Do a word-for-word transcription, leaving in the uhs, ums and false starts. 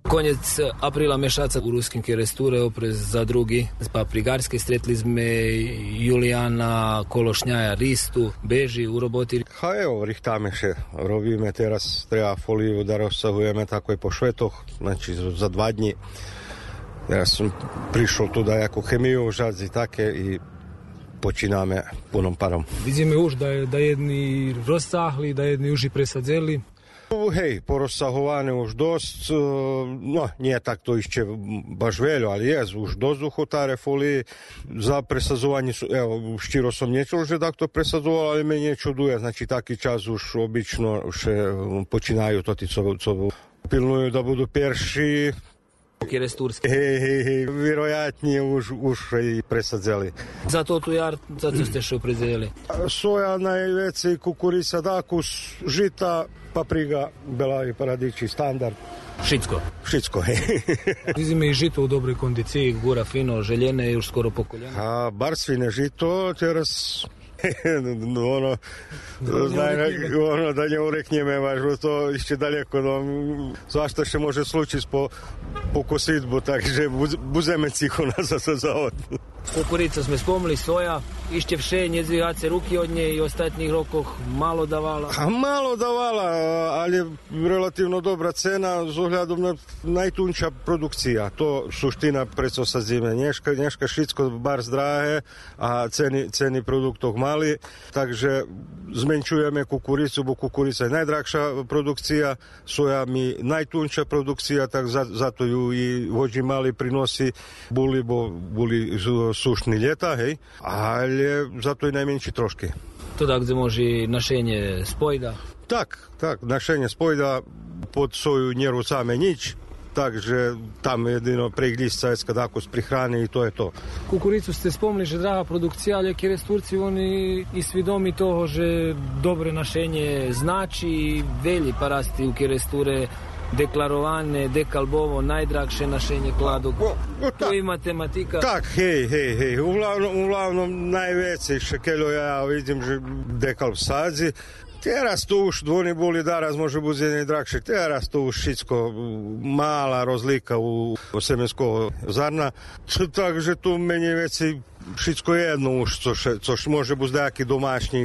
Konec apríla mešaca u ruskim keresture oprez za drugi z paprigarske. Stretli sme Julijana Kološnjaja Ristu, beži u roboti. Ha evo, richtáme še. Robíme teraz, treba foliu da rozsahujeme tako i po švetoch, znači za dva dni. Teraz som prišol tu da jako chemiju žadzi také i počíname punom parom. Vidíme už da, da jedni rozsahli, da jedni už i presadzeli. Hej, porozsahované už dosť, no nie tak to ešte baš veľa, ale je už dosť uchotare folii. Za presadzovanie, evo, štíro som nečul, že takto presadzoval, ale mene čuduje, znači taký čas už obično še počínajú toti, co, co pilnujú da budú perši. Keresturski. Hej, hej, hej, vjerojatnije už, už i presadzeli. Za to tu jar, za to ste še prezeli? Soja, najveći, kukurisa, dakus, žita, papriga, bela i paradiči, standard. Šicko. Šicko, hej. Vidíme i žito u dobroj kondiciji, gura fino, željene, još skoro pokoljene. A bar svine žito, teraz... ono, znaj, ono da ne ureknjeme, važno to ešte daleko, no, zašto še može slučiť po, po kosidbu, takže buzeme cicho na za zavod. Kukurica sme spomli, soja, ešte vše, nedzvihace ruky od nej i ostatních rokoch malo davala. A malo davala, ali relativno dobra cena z ohľadom na najtunča produkcija. To suština preco sa zime. Nješka, nješka šitsko bar zdrahe, a ceny, ceny produktov mali, takže zmenšujeme kukuricu, bo kukurica je najdrahša produkcija, soja mi najtunča produkcija, tak za, zato ju i vođi mali prinosi buli, bo buli sušni ljeta, hej, ali zato i najmenší trošky. To tak, kde može našenje spojda? Tak, tak, našenje spojda pod soju nje rucame nič, takže tam jedino preglista je skadakus prihrani i to je to. Kukuricu ste spomnili, že draga produkcija, ali keresturci oni i svidomi toho, že dobre našenje znači velji parasti u keresture deklarovane, dekalbovo, najdragše našenje kladu. No, no, tu i matematika. Tak, hej, hej, hej. Uglavnom, uglavnom najveće šekeljo ja vidim, že dekal sadzi. Teraz to už dvoni boli daraz može budzenie drahšie. Teraz to už všetko mala rozlika u semenského zrna. Takže tu menej veci všetko jedno už, což, což može buť nejaký domášní